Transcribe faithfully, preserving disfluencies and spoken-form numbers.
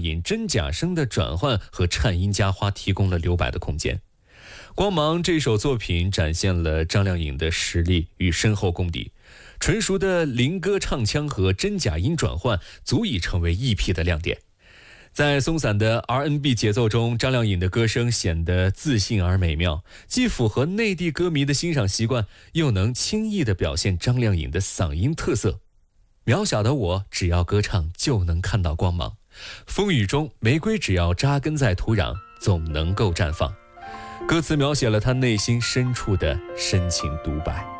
影真假声的转换和颤音加花提供了留白的空间。光芒这首作品展现了张靓颖的实力与深厚功底，纯熟的灵歌唱腔和真假音转换足以成为 E P 的亮点。在松散的 R and B 节奏中，张靓颖的歌声显得自信而美妙，既符合内地歌迷的欣赏习惯，又能轻易地表现张靓颖的嗓音特色。渺小的我，只要歌唱就能看到光芒。风雨中，玫瑰只要扎根在土壤，总能够绽放。歌词描写了她内心深处的深情独白。